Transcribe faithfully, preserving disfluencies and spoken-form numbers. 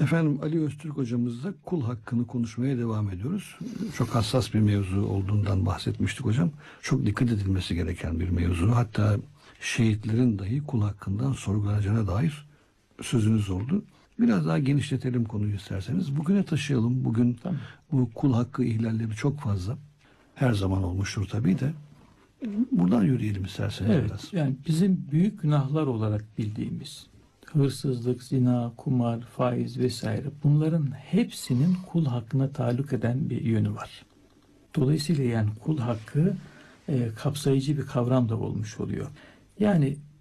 Efendim, Ali Öztürk hocamızla kul hakkını konuşmaya devam ediyoruz. Çok hassas bir mevzu olduğundan bahsetmiştik hocam. Çok dikkat edilmesi gereken bir mevzu. Hatta şehitlerin dahi kul hakkından sorgulanacağına dair sözünüz oldu. Biraz daha genişletelim konuyu isterseniz. Bugüne taşıyalım. Bugün Tamam. bu kul hakkı ihlalleri çok fazla. Her zaman olmuştur tabii de. Buradan yürüyelim isterseniz Evet, biraz. yani bizim büyük günahlar olarak bildiğimiz hırsızlık, zina, kumar, faiz vesaire, bunların hepsinin kul hakkına taluk eden bir yönü var. Dolayısıyla yani kul hakkı e, kapsayıcı bir kavram da olmuş oluyor. Yani